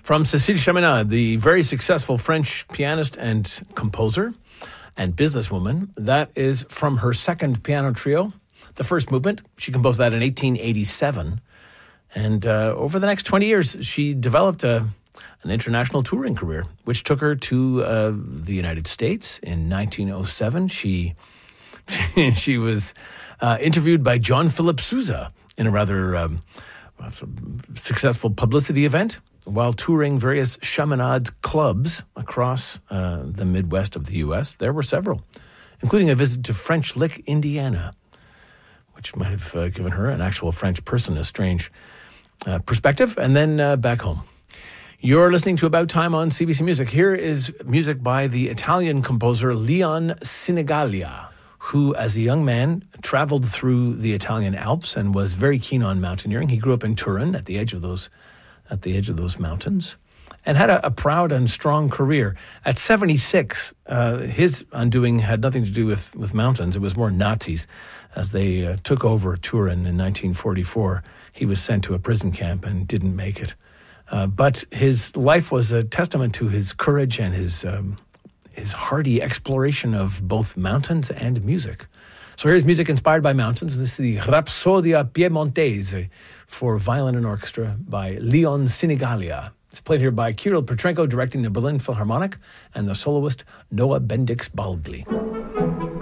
From Cécile Chaminade, the very successful French pianist and composer and businesswoman. That is from her second piano trio, the first movement. She composed that in 1887. And over the next 20 years, she developed an international touring career, which took her to the United States. In 1907, she was interviewed by John Philip Sousa in a rather successful publicity event while touring various Chaminade clubs across the Midwest of the U.S. There were several, including a visit to French Lick, Indiana, which might have given her, an actual French person, a strange perspective, and then back home. You're listening to About Time on CBC Music. Here is music by the Italian composer Leon Sinigaglia, who, as a young man, traveled through the Italian Alps and was very keen on mountaineering. He grew up in Turin, at the edge of those mountains, and had a proud and strong career. At 76, his undoing had nothing to do with mountains. It was more Nazis. As they took over Turin in 1944, he was sent to a prison camp and didn't make it. But his life was a testament to his courage and his hardy exploration of both mountains and music. So here's music inspired by mountains. This is the Rapsodia Piemontese for violin and orchestra by Leon Sinigaglia. It's played here by Kirill Petrenko, directing the Berlin Philharmonic, and the soloist Noah Bendix-Balgli.